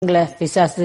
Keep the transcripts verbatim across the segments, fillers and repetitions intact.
பிசாசு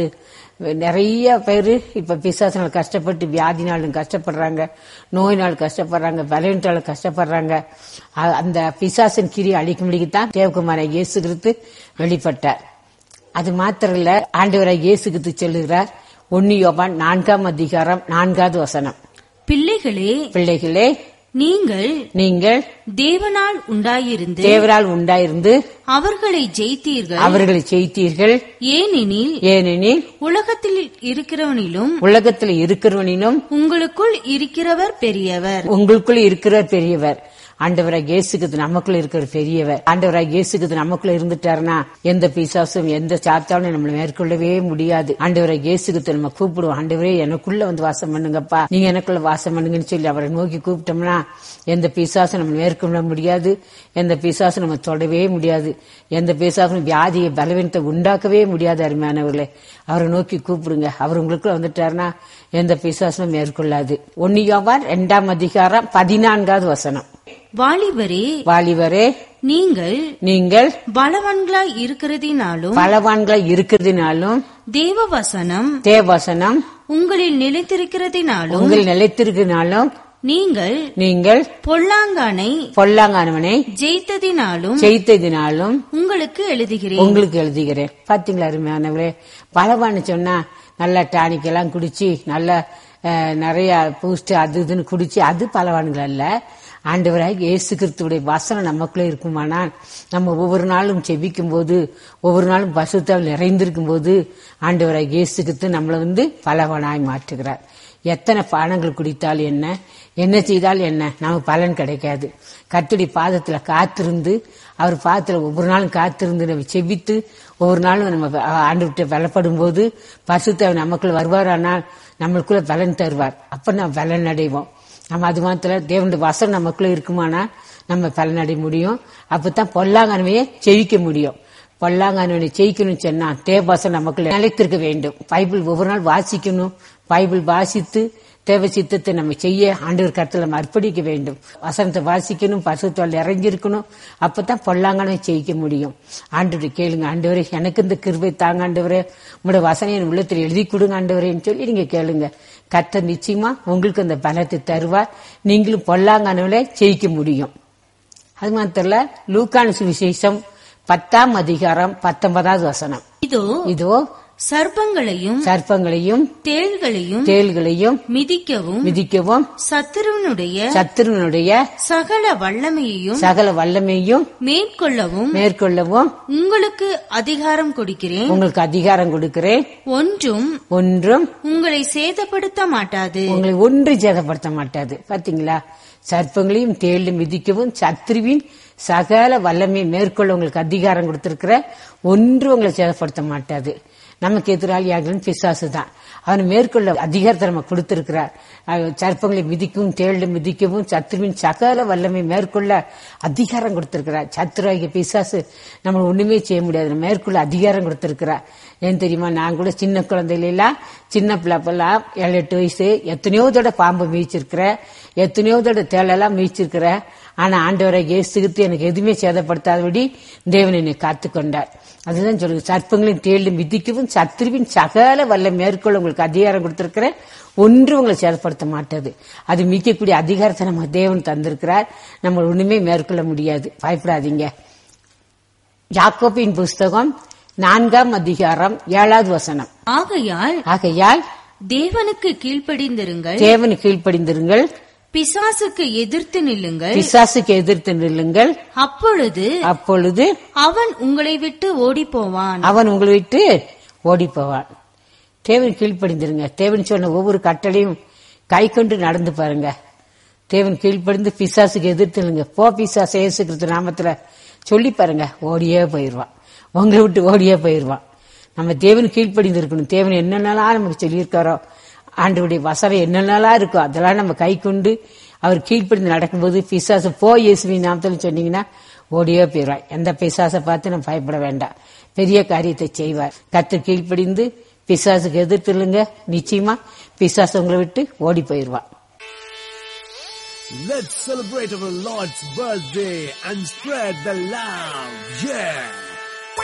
நிறைய பேரு இப்ப பிசாசுனால கஷ்டப்பட்டு வியாதினாலும் கஷ்டப்படுறாங்க, நோயினால் கஷ்டப்படுறாங்க, பலவீனத்தால கஷ்டப்படுறாங்க. அ- அந்த பிசாசின் கிரி அழிக்கும்படிக்குத்தான் தேவகுமார இயேசு கிறிஸ்து வெளிப்பட்டார். அது மாத்திரம் இல்ல, ஆண்டவராய் இயேசு கிறிஸ்து சொல்லுகிறார், ஒன்னு யோவான் நான்காம் அதிகாரம் நான்காவது வசனம், பிள்ளைகளே, பிள்ளைகளே நீங்கள் நீங்கள் தேவனால் உண்டாயிருந்து தேவரால் உண்டாயிருந்து அவர்களை ஜெயித்தீர்கள். அவர்களை செய்தீர்கள். ஏனெனில் ஏனெனில் உலகத்தில் இருக்கிறவனிலும் உலகத்தில் இருக்கிறவனினும் உங்களுக்குள் இருக்கிறவர் பெரியவர். உங்களுக்குள்ள இருக்கிற பெரியவர். ஆண்டவராக இயேசுக்கு நமக்குள்ள இருக்கிற பெரியவர். ஆண்டவராக இயேசுக்கு நமக்குள்ள இருந்துட்டாருன்னா எந்த பிசாசும் எந்த சாத்தாலும் நம்மளை மேற்கொள்ளவே முடியாது. ஆண்டவராக இயேசுக்கு நம்ம கூப்பிடுவோம், ஆண்டவரே எனக்குள்ள வந்து வாசம் பண்ணுங்கப்பா, நீங்க எனக்குள்ள வாசம் பண்ணுங்கன்னு சொல்லி அவரை நோக்கி கூப்பிட்டோம்னா எந்த பிசாசும் நம்ம மேற்கொள்ள முடியாது, எந்த பிசாசும் நம்ம தொடவே முடியாது, எந்த பிசாசும் வியாதியை பலவீனத்தை உண்டாக்கவே முடியாது. அருமையானவர்களே, அவரை நோக்கி கூப்பிடுங்க. அவர் உங்களுக்குள்ள வந்துட்டாருன்னா எந்த பிசாசும் மேற்கொள்ளாது. ஒன்னு யோவான் இரண்டாம் அதிகாரம் பதினான்காவது வசனம், வாலிபரே, வாலிபரே நீங்கள் நீங்கள் பலவான்களாய் இருக்கிறதினாலும் பலவான்களை இருக்கிறதுனாலும் தேவ வசனம் தேவசனம் உங்களில் நிலைத்திருக்கிறதினாலும் உங்கள் நிலைத்திருக்கிறனாலும் நீங்கள் நீங்கள் பொல்லாங்கானை பொல்லாங்கானவனை ஜெயித்ததினாலும் செய்ததினாலும் உங்களுக்கு எழுதுகிறேன். உங்களுக்கு எழுதுகிறேன். பாத்தீங்களா அருமையானவரே, பலவான்னு சொன்னா நல்ல டானிக் எல்லாம் குடிச்சு நல்ல அஹ், நிறைய பூஸ்ட் அது இதுன்னு குடிச்சு அது பலவான்கள் அல்ல. ஆண்டவராக இயேசு கிறிஸ்துவுடைய வசனம் நமக்குள்ளே இருக்குமானால் நம்ம ஒவ்வொரு நாளும் செபிக்கும் போது, ஒவ்வொரு நாளும் பசுத்தால் நிறைந்திருக்கும் போது ஆண்டவராக இயேசு கிறிஸ்து நம்மளை வந்து பலவானாய் மாற்றுகிறார். எத்தனை பானங்கள் குடித்தால் என்ன, என்ன செய்தால் என்ன, நமக்கு பலன் கிடைக்காது. கர்த்தருடைய பாதத்துல காத்திருந்து, அவர் பாதத்துல ஒவ்வொரு நாளும் காத்திருந்து நம்ம செபித்து ஒவ்வொரு நாளும் நம்ம ஆண்டவர்கிட்ட பலப்படும் போது பரிசுத்த நமக்குள்ள வருவாரானால் நம்மளுக்குள்ள பலன் தருவார். அப்ப நம்ம பலன் அடைவோம். நம்ம அது மாத்திர தேவனுடைய வசனம் நமக்குள்ள இருக்குமானா நம்ம பலனடைய முடியும். அப்பதான் பொல்லாங்கனவையே ஜெயிக்க முடியும். பொல்லாங்கனவனை ஜெயிக்கணும்னு சொன்னா தேவவசனம் நமக்குள்ள நிலைத்திருக்க வேண்டும். பைபிள் ஒவ்வொரு நாள் வாசிக்கணும். பைபிள் வாசித்து தேவ சித்தத்தை நம்ம செய்ய ஆண்டவர் கருத்துல நம்ம அர்ப்பணிக்க வேண்டும். வசனத்தை வாசிக்கணும், பரிசுத்தால் இறங்கியிருக்கணும். அப்பதான் பொல்லாங்கனவை ஜெயிக்க முடியும். ஆண்டவரை கேளுங்க, ஆண்டவரே எனக்கு இந்த கிருபை தாங்க ஆண்டவரே, உங்களோட வசனம் என் உள்ளத்தில் எழுதி கொடுங்க ஆண்டவரேன்னு சொல்லி நீங்க கேளுங்க. கர்த்தர் நிச்சயமா உங்களுக்கு அந்த பலத்தை தருவார். நீங்களும் பொல்லாங்கனவில ஜெயிக்க முடியும். அது மாத்திரல, லூக்கான சுவிசேஷம் பத்தாம் அதிகாரம் பத்தொன்பதாவது வசனம், இதோ இதோ சர்ப்பங்களையும் சர்ப்பங்களையும் தேள்களையும் தேள்களையும் மிதிக்கவும் மிதிக்கவும் சத்துருவனுடைய சத்துருவனுடைய சகல வல்லமையையும் சகல வல்லமையும் மேற்கொள்ளவும் மேற்கொள்ளவும் உங்களுக்கு அதிகாரம் கொடுக்கிறேன். உங்களுக்கு அதிகாரம் கொடுக்கிறேன். ஒன்றும் ஒன்றும் உங்களை சேதப்படுத்த மாட்டாது. உங்களை ஒன்று சேதப்படுத்த மாட்டாது. பாத்தீங்களா, சர்ப்பங்களையும் தேளும் மிதிக்கவும் சத்ருவின் சகல வல்லமை மேற்கொள்ள உங்களுக்கு அதிகாரம் கொடுத்திருக்கிற, ஒன்று உங்களை சேதப்படுத்த மாட்டாது. நமக்கு எதிராளியாகலும் பிசாசு தான். அவனை மேற்கொள்ள அதிகாரத்தை நம்ம கொடுத்திருக்கிறார். சர்ப்பங்களை மிதிக்கவும் தேளும் மிதிக்கவும் சத்ருவின் சகல வல்லமை மேற்கொள்ள அதிகாரம் கொடுத்திருக்கிறார். சத்ருவாகிய பிசாசு நம்ம ஒண்ணுமே செய்ய முடியாது. நம்ம மேற்கொள்ள அதிகாரம் கொடுத்திருக்கிறார். ஏன் தெரியுமா, நான் கூட சின்ன குழந்தையில எல்லாம் சின்ன பிள்ளைப்பெல்லாம் ஏழு எட்டு வயசு எத்தனையோ தோட பாம்பு மீச்சிருக்கிறேன், எத்தனையோ தோட தேளெல்லாம் மீச்சிருக்கிறேன். ஆனா ஆண்டவரை இயேசுகிட்டு எனக்கு எதுவுமே சேதப்படுத்தாதபடி தேவன் என்னை காத்துக்கொண்டார். அதுதான் சொல்லுங்க, சர்ப்பங்களின் தேளும் மிதிக்கவும் சத்ருவின் சகல வல்ல மேற்கொள்ள உங்களுக்கு அதிகாரம் கொடுத்திருக்கிற, ஒன்று உங்களை சேதப்படுத்த மாட்டாது. அது மிக்கக்கூடிய அதிகாரத்தை நம்ம தேவன் தந்திருக்கிறார். நம்ம ஒண்ணுமே மேற்கொள்ள முடியாது. பயப்படாதீங்க. யாக்கோபின் புஸ்தகம் நான்காம் அதிகாரம் ஏழாவது வசனம், ஆகையால் ஆகையால் தேவனுக்கு கீழ்ப்படிந்திருங்கள், தேவனுக்கு கீழ்ப்படிந்திருங்கள், பிசாசுக்கு எதிர்த்து நில்லுங்கள், பிசாசுக்கு எதிர்த்து நில்லுங்கள், அப்பொழுது அப்பொழுது அவன் உங்களை விட்டு ஓடி போவான். அவன் உங்களை விட்டு ஓடி போவான். தேவன் கீழ்ப்படிந்திருங்க. தேவன் சொன்ன ஒவ்வொரு கட்டளையும் கை கொண்டு நடந்து பாருங்க. தேவன் கீழ்ப்படிந்து பிசாசுக்கு எதிர்த்துங்க. போ பிசாசு, இயேசு கிறிஸ்து நாமத்துல சொல்லி பாருங்க, ஓடியே போயிருவான். உங்களை விட்டு ஓடியே போயிருவான். நம்ம தேவன் கீழ்ப்படிந்து இருக்கணும். தேவன் என்னென்னலாம் நமக்கு சொல்லியிருக்காரோ, ஆண்டவருடைய வசனம் என்னென்னலாம் இருக்கோ அதெல்லாம் நம்ம கை கொண்டு அவர் கீழ்ப்படிந்து நடக்கும்போது பிசாசு போ இயேசுவின் நாமத்துல சொன்னீங்கன்னா ஓடியே போயிடுவான். எந்த பிசாசை பார்த்து நம்ம பயப்பட வேண்டாம். பெரிய காரியத்தை செய்வார். கர்த்தர் கீழ்ப்படிந்து பிசாசுக்கு எதிர்த்துலுங்க, நிச்சயமா பிசாசு உங்களை விட்டு ஓடி போயிருவான். Let's celebrate our Lord's birthday and spread the love. Yeah!